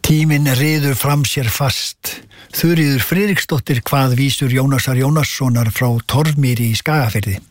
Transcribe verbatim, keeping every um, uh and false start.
Tíminn riður fram sér fast. Þuríður Friðriksdóttir kvað vísur Jónasar Jónassonar frá Torfmýri í Skagafirði.